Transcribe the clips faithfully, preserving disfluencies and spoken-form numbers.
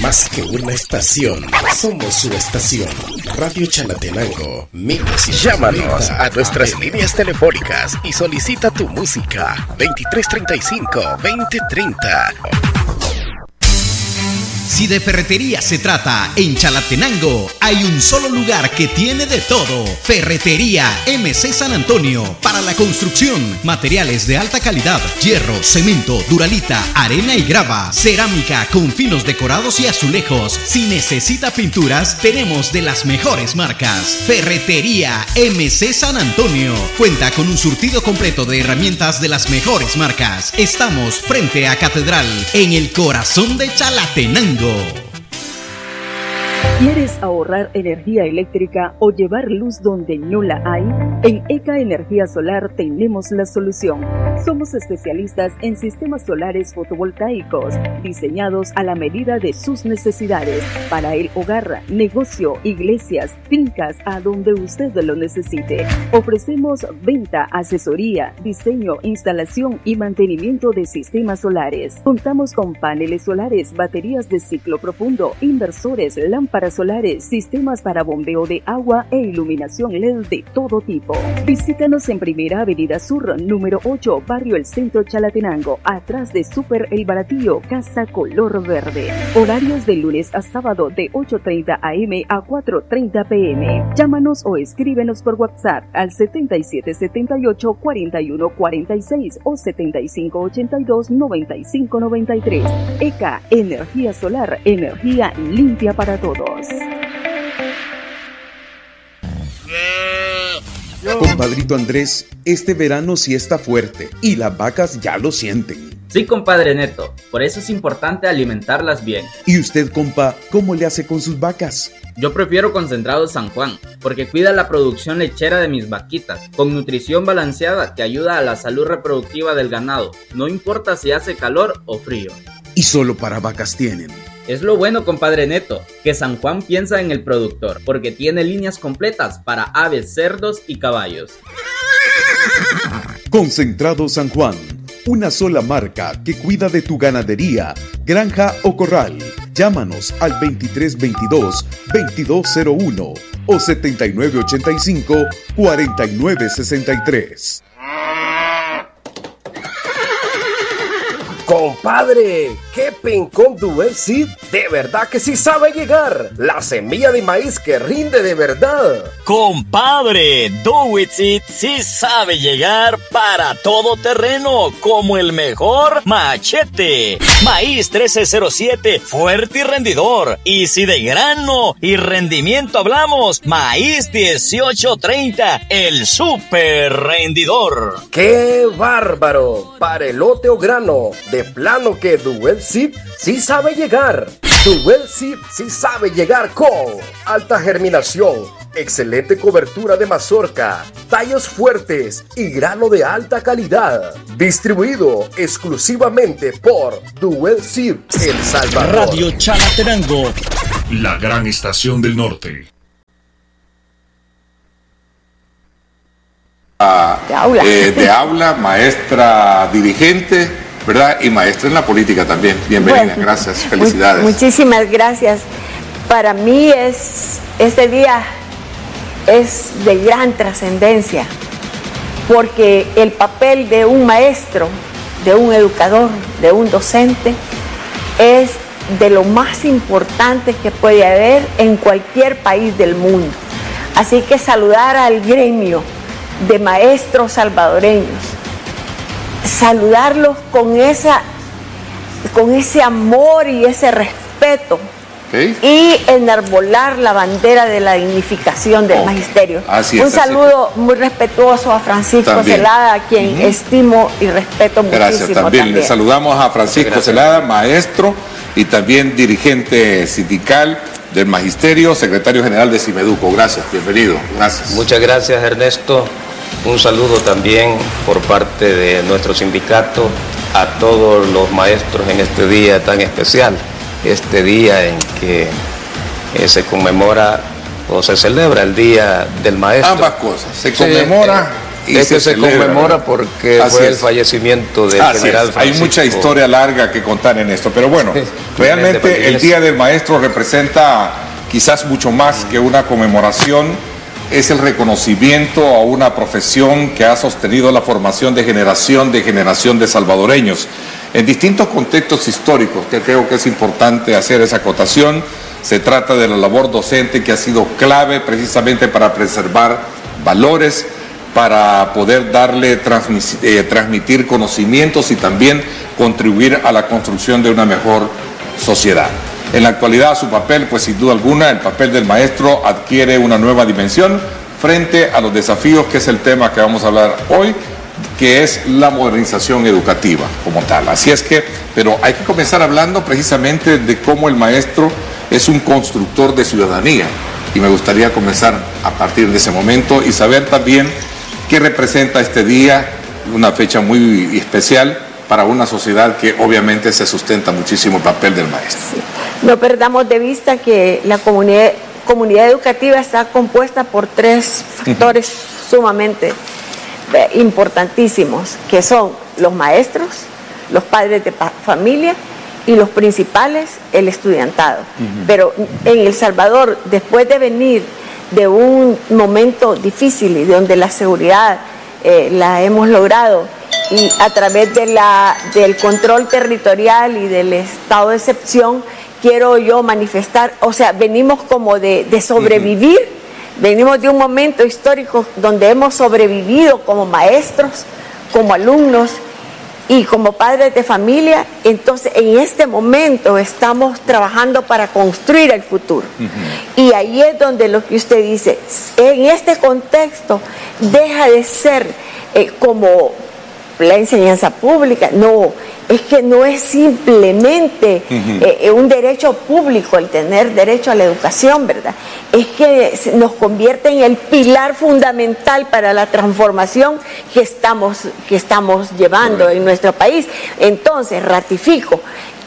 Más que una estación, somos su estación. Radio Chalatenango, mil novecientos noventa. Llámanos a nuestras A M. líneas telefónicas y solicita tu música. veintitrés treinta y cinco, veinte treinta. Si de ferretería se trata, en Chalatenango hay un solo lugar que tiene de todo. Ferretería M C San Antonio. Para la construcción, materiales de alta calidad, hierro, cemento, duralita, arena y grava, cerámica con finos decorados y azulejos. Si necesita pinturas, tenemos de las mejores marcas. Ferretería M C San Antonio. Cuenta con un surtido completo de herramientas de las mejores marcas. Estamos frente a Catedral, en el corazón de Chalatenango. ¿Quieres ahorrar energía eléctrica o llevar luz donde no la hay? En ECA Energía Solar tenemos la solución. Somos especialistas en sistemas solares fotovoltaicos, diseñados a la medida de sus necesidades, para el hogar, negocio, iglesias, fincas, a donde usted lo necesite. Ofrecemos venta, asesoría, diseño, instalación y mantenimiento de sistemas solares. Contamos con paneles solares, baterías de ciclo profundo, inversores, lámparas solares, sistemas para bombeo de agua e iluminación L E D de todo tipo. Visítanos en Primera Avenida Sur, número ocho, Barrio El Centro, Chalatenango, atrás de Super El Baratillo, Casa Color Verde. Horarios de lunes a sábado de ocho treinta a eme a cuatro treinta pe eme. Llámanos o escríbenos por WhatsApp al setenta y siete setenta y ocho cuarenta y uno cuarenta y seis o setenta y cinco ochenta y dos noventa y cinco noventa y tres. ECA Energía Solar, energía limpia para todos. Compadrito Andrés, este verano sí está fuerte y las vacas ya lo sienten. Sí, compadre Neto, por eso es importante alimentarlas bien. ¿Y usted, compa, cómo le hace con sus vacas? Yo prefiero Concentrado San Juan, porque cuida la producción lechera de mis vaquitas, con nutrición balanceada que ayuda a la salud reproductiva del ganado, no importa si hace calor o frío. ¿Y solo para vacas tienen? Es lo bueno, compadre Neto, que San Juan piensa en el productor, porque tiene líneas completas para aves, cerdos y caballos. Concentrado San Juan, una sola marca que cuida de tu ganadería, granja o corral. Llámanos al veintitrés veintidós veintidós cero uno o setenta y nueve ochenta y cinco cuarenta y nueve sesenta y tres. Compadre, qué pencón Duel Seed, de verdad que sí sabe llegar. La semilla de maíz que rinde de verdad. Compadre, Duel Seed sí sabe llegar para todo terreno, como el mejor machete. Maíz trece cero siete, fuerte y rendidor. Y si de grano y rendimiento hablamos, maíz dieciocho treinta, el super rendidor. ¡Qué bárbaro! Para elote o grano, de plano que Duel Seed sí sabe llegar. Duel Seed sí sabe llegar con alta germinación, excelente cobertura de mazorca, tallos fuertes y grano de alta calidad. Distribuido exclusivamente por Duel Seed El Salvador. Radio Chalatenango, la gran estación del norte. De aula. Eh, de aula, maestra dirigente, ¿verdad? Y maestra en la política también. Bienvenida, bueno, gracias, felicidades. Muchísimas gracias. Para mí es este día es de gran trascendencia, porque el papel de un maestro, de un educador, de un docente, es de lo más importante que puede haber en cualquier país del mundo. Así que saludar al gremio de maestros salvadoreños, saludarlos con esa, con ese amor y ese respeto, okay, y enarbolar la bandera de la dignificación del okay. magisterio. Así es, un saludo así. Muy respetuoso a Francisco también. Celada, a quien uh-huh. estimo y respeto Gracias, muchísimo. También. también le saludamos a Francisco Gracias. Celada, maestro y también dirigente sindical del Magisterio, secretario general de Cimeduco. Gracias, bienvenido. Gracias. Muchas gracias, Ernesto. Un saludo también por parte de nuestro sindicato a todos los maestros en este día tan especial, este día en que eh, se conmemora o se celebra el Día del Maestro. Ambas cosas, se conmemora y es se, que se celebra, conmemora ¿verdad? porque Así fue es. el fallecimiento del Así general es. Francisco. Hay mucha historia larga que contar en esto, pero bueno, realmente el Día del Maestro representa quizás mucho más que una conmemoración. Es el reconocimiento a una profesión que ha sostenido la formación de generación de generación de salvadoreños en distintos contextos históricos, que creo que es importante hacer esa acotación. Se trata de la labor docente que ha sido clave precisamente para preservar valores, para poder darle, transmis- eh, transmitir conocimientos y también contribuir a la construcción de una mejor sociedad. En la actualidad su papel, pues sin duda alguna, el papel del maestro adquiere una nueva dimensión frente a los desafíos que es el tema que vamos a hablar hoy, que es la modernización educativa como tal. Así es que, pero hay que comenzar hablando precisamente de cómo el maestro es un constructor de ciudadanía. Y me gustaría comenzar a partir de ese momento y saber también qué representa este día, una fecha muy especial para una sociedad que obviamente se sustenta muchísimo el papel del maestro. Sí. No perdamos de vista que la comunidad, comunidad educativa está compuesta por tres factores sumamente eh, importantísimos, que son los maestros, los padres de familia y los principales, el estudiantado. Uh-huh. Pero en El Salvador, después de venir de un momento difícil y donde la seguridad eh, la hemos logrado, y a través de la, del control territorial y del estado de excepción, quiero yo manifestar, o sea, venimos como de, de sobrevivir, uh-huh. venimos de un momento histórico donde hemos sobrevivido como maestros, como alumnos y como padres de familia. Entonces en este momento estamos trabajando para construir el futuro. Uh-huh. Y ahí es donde lo que usted dice, en este contexto deja de ser eh, como la enseñanza pública, no, es que no es simplemente uh-huh. eh, un derecho público el tener derecho a la educación, ¿verdad? Es que nos convierte en el pilar fundamental para la transformación que estamos, que estamos llevando en nuestro país. Entonces, ratifico,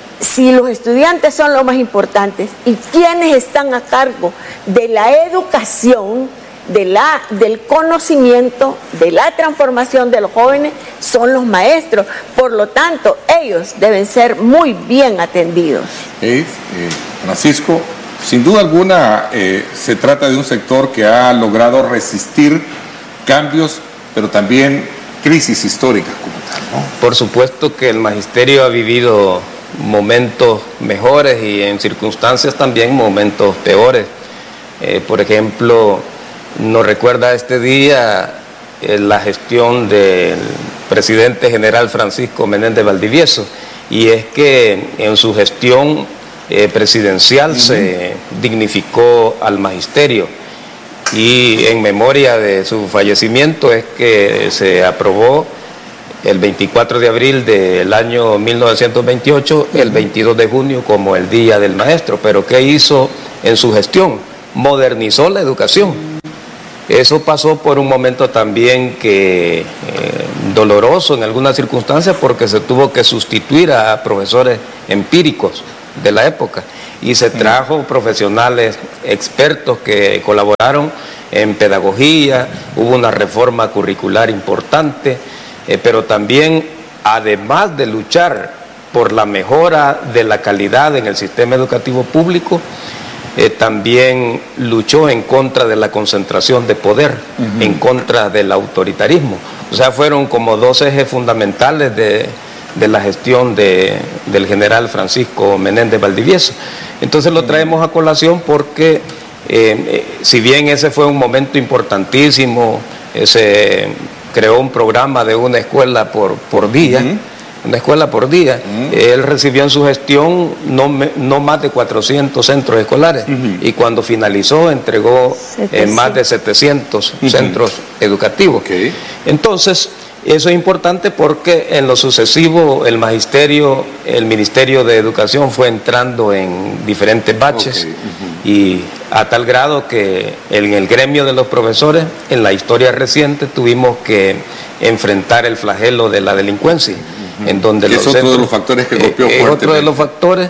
si los estudiantes son lo más importantes y quienes están a cargo de la educación, de la, del conocimiento, de la transformación de los jóvenes, son los maestros. Por lo tanto, ellos deben ser muy bien atendidos. Eh, eh, Francisco, sin duda alguna eh, se trata de un sector que ha logrado resistir cambios, pero también crisis históricas como tal, ¿no? Por supuesto que el magisterio ha vivido momentos mejores y en circunstancias también momentos peores. Eh, por ejemplo, nos recuerda este día eh, la gestión del presidente general Francisco Menéndez Valdivieso, y es que en su gestión eh, presidencial uh-huh. se dignificó al magisterio, y en memoria de su fallecimiento es que se aprobó el veinticuatro de abril del año mil novecientos veintiocho, el veintidós de junio como el Día del Maestro. Pero ¿qué hizo en su gestión? Modernizó la educación. Eso pasó por un momento también que eh, doloroso en algunas circunstancias, porque se tuvo que sustituir a profesores empíricos de la época y se trajo profesionales expertos que colaboraron en pedagogía. Hubo una reforma curricular importante, eh, pero también, además de luchar por la mejora de la calidad en el sistema educativo público, Eh, también luchó en contra de la concentración de poder, uh-huh. en contra del autoritarismo. O sea, fueron como dos ejes fundamentales de, de la gestión de, del general Francisco Menéndez Valdivieso. Entonces lo traemos a colación porque, eh, eh, si bien ese fue un momento importantísimo, eh, se creó un programa de una escuela por, por día, uh-huh. una escuela por día. Uh-huh. Él recibió en su gestión no, no más de cuatrocientos centros escolares, uh-huh. y cuando finalizó entregó eh, más de setecientos uh-huh. centros educativos. Okay. Entonces, eso es importante porque en lo sucesivo el magisterio, el Ministerio de Educación fue entrando en diferentes baches, okay. uh-huh. y a tal grado que en el gremio de los profesores, en la historia reciente, tuvimos que enfrentar el flagelo de la delincuencia. En donde y es los otro centros, de los factores que golpeó eh, fuertemente. otro de los factores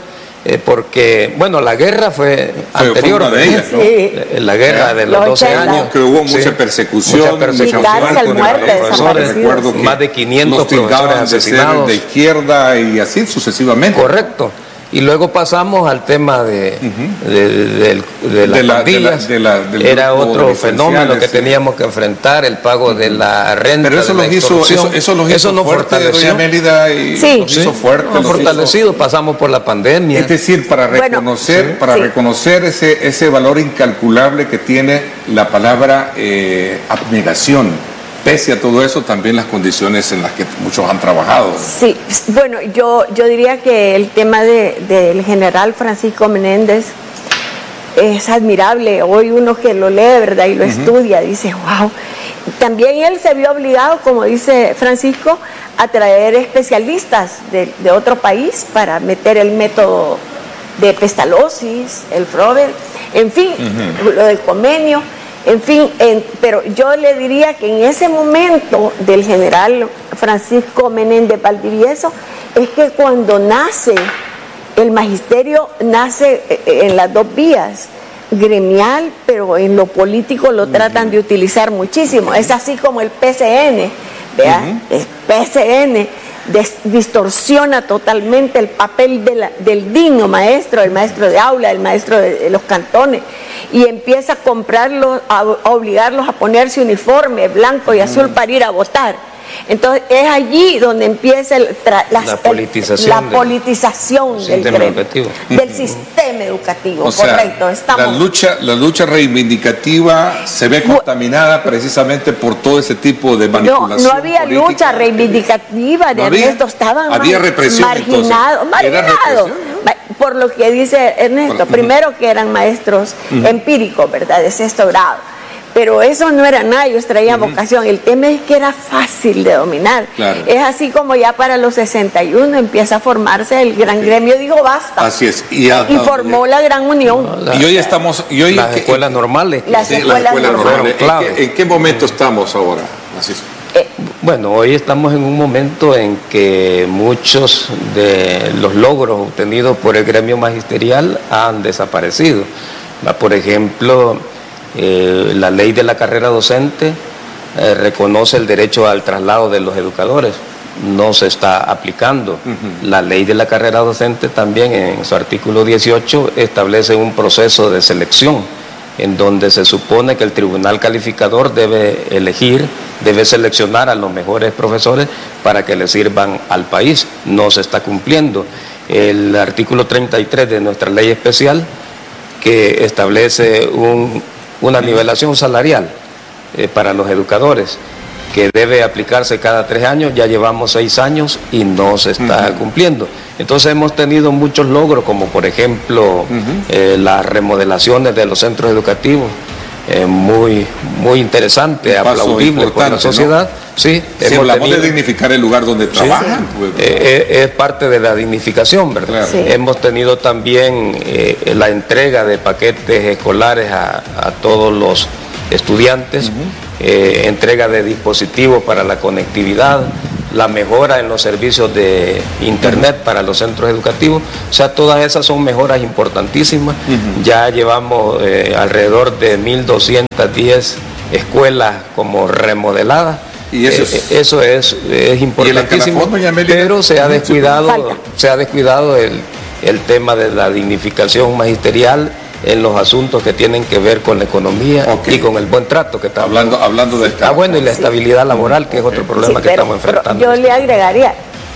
eh, porque, bueno, la guerra fue, fue anterior, fue una de ellas, ¿no? Sí. La guerra de los doce años. Que hubo mucha sí. persecución, mucha persecución, cárcel, muerte, recuerdo que más de quinientos profesores asesinados de izquierda y así sucesivamente. Correcto. Y luego pasamos al tema de, uh-huh. de, de, de, de las de la, pandillas. De la, de la, Era otro fenómeno que sí. teníamos que enfrentar, el pago de la renta. Pero eso de la los hizo, eso, eso los hizo eso nos fuerte, fortaleció. Doña Mélida, y sí. nos hizo sí. fuerte. Nos fortalecido, hizo... pasamos por la pandemia. Es decir, para reconocer, bueno, sí. para sí. reconocer ese, ese valor incalculable que tiene la palabra eh, abnegación. Pese a todo eso, también las condiciones en las que muchos han trabajado. Sí, bueno, yo, yo diría que el tema de, del general Francisco Menéndez es admirable. Hoy uno que lo lee, ¿verdad? Y lo uh-huh. estudia, dice, wow. También él se vio obligado, como dice Francisco, a traer especialistas de, de otro país para meter el método de Pestalozzi, el Frober, en fin, uh-huh. lo del convenio. En fin, en, pero yo le diría que en ese momento del general Francisco Menéndez Valdivieso es que cuando nace el magisterio, nace en las dos vías, gremial, pero en lo político lo tratan de utilizar muchísimo. Es así como el P C N, ¿vea? Uh-huh. El P C N des, distorsiona totalmente el papel de la, del digno maestro, el maestro de aula, el maestro de, de los cantones, y empieza a comprarlos, a, a obligarlos a ponerse uniforme blanco y azul uh-huh. para ir a votar. Entonces es allí donde empieza el tra, la, la politización, el, la politización del, del, del, del sistema educativo. O sea, correcto. Estamos... la lucha, la lucha reivindicativa se ve contaminada precisamente por todo ese tipo de manipulación. No, no había política. Lucha reivindicativa de no Ernesto, estaban había represión, marginados, marginados. Por lo que dice Ernesto, por, primero que eran maestros uh-huh. empíricos, ¿verdad? De sexto grado. Pero eso no era nada, ellos traían uh-huh. vocación. El tema es que era fácil de dominar. Claro. Es así como ya para los sesenta y uno empieza a formarse el gran gremio, digo, basta. Así es. Y, a, y formó la Gran Unión. No, la, y hoy estamos... Y hoy las escuelas normales. Las sí, escuelas, las escuelas normales. normales. ¿En, qué, ¿En qué momento estamos ahora? Así es. Eh, bueno, hoy estamos en un momento en que muchos de los logros obtenidos por el gremio magisterial han desaparecido. Por ejemplo... Eh, la ley de la carrera docente eh, reconoce el derecho al traslado de los educadores, no se está aplicando. Uh-huh. La ley de la carrera docente también en su artículo dieciocho establece un proceso de selección en donde se supone que el tribunal calificador debe elegir, debe seleccionar a los mejores profesores para que le sirvan al país. No se está cumpliendo. El artículo treinta y tres de nuestra ley especial, que establece un una nivelación salarial eh, para los educadores que debe aplicarse cada tres años, ya llevamos seis años y no se está uh-huh. cumpliendo. Entonces hemos tenido muchos logros, como por ejemplo uh-huh. eh, las remodelaciones de los centros educativos, eh, muy, muy interesante, aplaudible por la sociedad. ¿No? Sí, si hablamos tenido, de dignificar el lugar donde trabajan. Sí, pues, eh, es parte de la dignificación, ¿verdad? Claro. Sí. Hemos tenido también eh, la entrega de paquetes escolares a, a todos los estudiantes, uh-huh. eh, entrega de dispositivos para la conectividad, la mejora en los servicios de internet uh-huh. para los centros educativos. O sea, todas esas son mejoras importantísimas. Uh-huh. Ya llevamos eh, alrededor de mil doscientas diez escuelas como remodeladas. Y eso es, eh, eso es, es importantísimo, pero se ha descuidado, se ha descuidado el, el tema de la dignificación magisterial en los asuntos que tienen que ver con la economía okay. y con el buen trato que estamos hablando, hablando del ah, bueno, y la estabilidad sí. laboral, que es otro problema sí, que pero, estamos enfrentando. Yo le agregaría,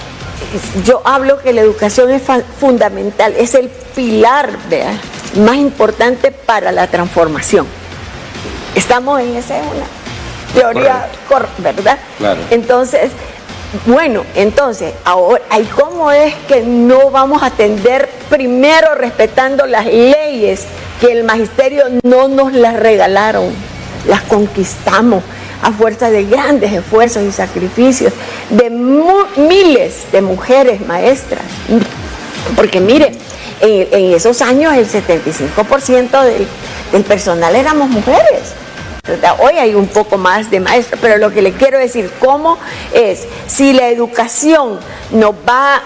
yo hablo que la educación es fundamental, es el pilar, ¿verdad?, más importante para la transformación. Estamos en esa una teoría, cor, ¿verdad? Claro. Entonces, bueno, entonces, ahora, ¿cómo es que no vamos a atender primero respetando las leyes que el magisterio no nos las regalaron? Las conquistamos a fuerza de grandes esfuerzos y sacrificios de mu- miles de mujeres maestras. Porque mire, en, en esos años el setenta y cinco por ciento del, del personal éramos mujeres. Hoy hay un poco más de maestros, pero lo que le quiero decir, ¿cómo es? Si la educación nos va,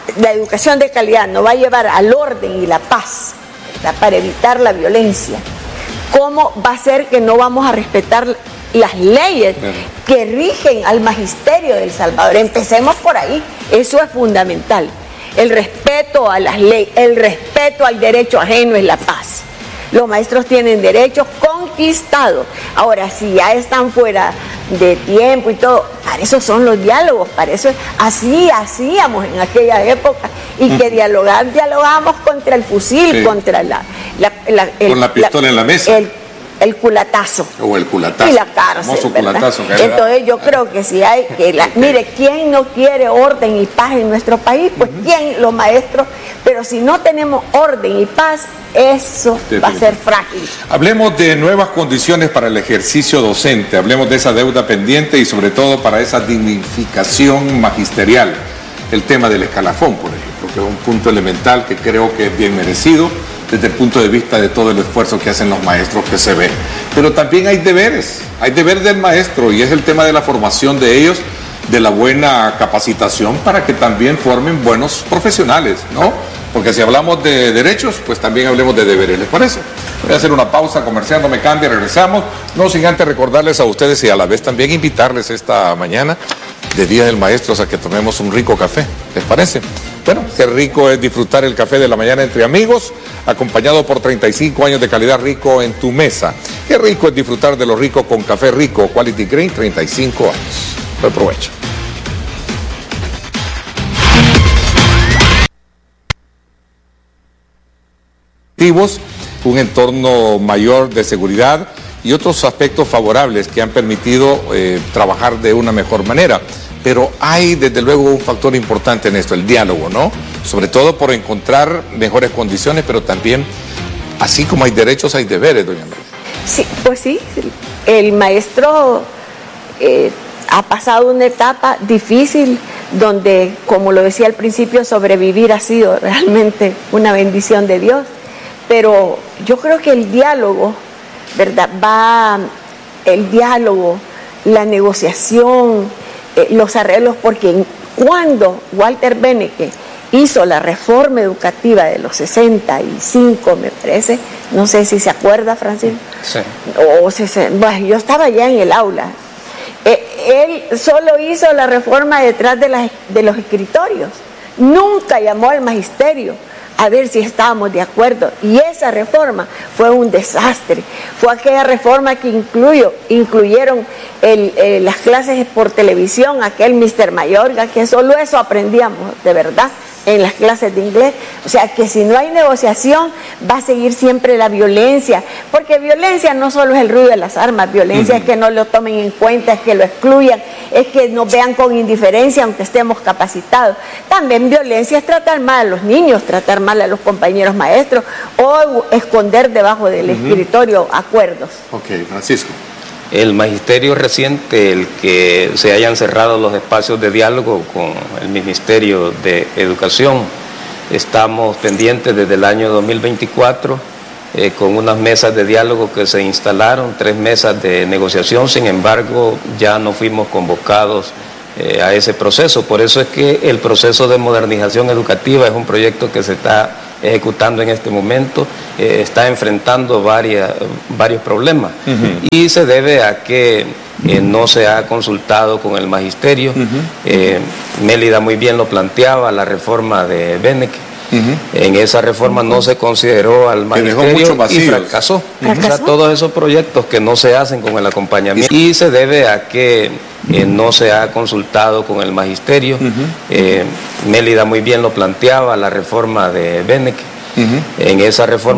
la educación de calidad nos va a llevar al orden y la paz, ¿verdad?, para evitar la violencia, ¿cómo va a ser que no vamos a respetar las leyes que rigen al magisterio de El Salvador? Empecemos por ahí, eso es fundamental. El respeto a las leyes, el respeto al derecho ajeno es la paz. Los maestros tienen derechos conquistados. Ahora, si ya están fuera de tiempo y todo, para eso son los diálogos, para eso así hacíamos en aquella época, y que dialogar, dialogamos contra el fusil, sí, contra la, la, la el, con la pistola la, en la mesa. El, el culatazo. O el culatazo. Y la cárcel, culatazo que entonces yo creo que si hay que la, mire, ¿quién no quiere orden y paz en nuestro país? Pues uh-huh. ¿quién? Los maestros. Pero si no tenemos orden y paz, eso va a ser frágil. Hablemos de nuevas condiciones para el ejercicio docente, hablemos de esa deuda pendiente y sobre todo para esa dignificación magisterial. El tema del escalafón, por ejemplo, que es un punto elemental que creo que es bien merecido desde el punto de vista de todo el esfuerzo que hacen los maestros, que se ve. Pero también hay deberes, hay deberes del maestro, y es el tema de la formación de ellos, de la buena capacitación para que también formen buenos profesionales, ¿no? Porque si hablamos de derechos, pues también hablemos de deberes, ¿les parece? Voy a hacer una pausa comercial, no me cambie, regresamos. No sin antes recordarles a ustedes y a la vez también invitarles esta mañana de Día del Maestro a que tomemos un rico café, ¿les parece? Bueno, qué rico es disfrutar el café de la mañana entre amigos, acompañado por treinta y cinco años de calidad rico en tu mesa. Qué rico es disfrutar de lo rico con café rico, Quality Green, treinta y cinco años. Buen provecho. Un entorno mayor de seguridad y otros aspectos favorables que han permitido eh, trabajar de una mejor manera. Pero hay desde luego un factor importante en esto, el diálogo, ¿no? Sobre todo por encontrar mejores condiciones, pero también, así como hay derechos, hay deberes, doña María. Sí, pues sí, el maestro eh, ha pasado una etapa difícil donde, como lo decía al principio, sobrevivir ha sido realmente una bendición de Dios. Pero yo creo que el diálogo, ¿verdad? Va el diálogo, la negociación, eh, los arreglos, porque cuando Walter Beneke hizo la reforma educativa de los sesenta y cinco, me parece, no sé si se acuerda, Francisco. Sí. O se, bueno, yo estaba ya en el aula. Eh, él solo hizo la reforma detrás de, las, de los escritorios, nunca llamó al magisterio a ver si estábamos de acuerdo, y esa reforma fue un desastre. Fue aquella reforma que incluyó, incluyeron el, eh, las clases por televisión, aquel mister Mayorga, que solo eso aprendíamos de verdad en las clases de inglés. O sea que si no hay negociación va a seguir siempre la violencia, porque violencia no solo es el ruido de las armas, violencia uh-huh. es que no lo tomen en cuenta, es que lo excluyan, es que nos vean con indiferencia aunque estemos capacitados. También violencia es tratar mal a los niños, tratar mal a los compañeros maestros o esconder debajo del uh-huh. escritorio acuerdos. Ok, Francisco. El magisterio reciente, el que se hayan cerrado los espacios de diálogo con el Ministerio de Educación, estamos pendientes desde el año dos mil veinticuatro eh, con unas mesas de diálogo que se instalaron, tres mesas de negociación, sin embargo ya no fuimos convocados eh, a ese proceso. Por eso es que el proceso de modernización educativa es un proyecto que se está ejecutando en este momento, eh, está enfrentando varias, varios problemas uh-huh. y se debe a que eh, no se ha consultado con el magisterio. Uh-huh. eh, Mélida muy bien lo planteaba, la reforma de Beneke. Uh-huh. En esa reforma uh-huh. no se consideró al magisterio y fracasó. Uh-huh. O sea, todos esos proyectos que no se hacen con el acompañamiento, y se debe a que eh, no se ha consultado con el magisterio. Uh-huh. eh, Mélida muy bien lo planteaba, la reforma de Beneke. Uh-huh. En esa reforma